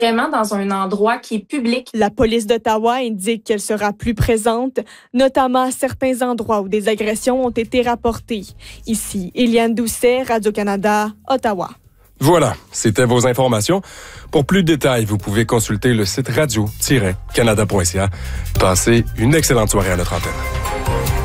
vraiment dans un endroit qui est public. La police d'Ottawa indique qu'elle sera plus présente, notamment à certains endroits où des agressions ont été rapportées. Ici, Eliane Doucet, Radio-Canada, Ottawa. Voilà, c'était vos informations. Pour plus de détails, vous pouvez consulter le site radio-canada.ca. Passez une excellente soirée à notre antenne.